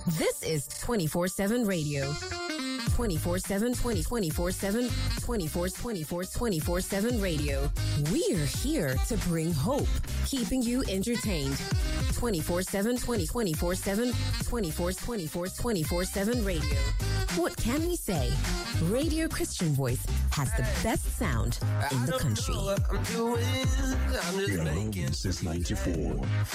This is 24/7 radio. 24/7, 24/7, 24/7 radio. We're here to bring hope, keeping you entertained. 24/7, 24/7, 24/7 radio. What can we say? Radio Christian Voice has the best sound in the country. Been home since 94.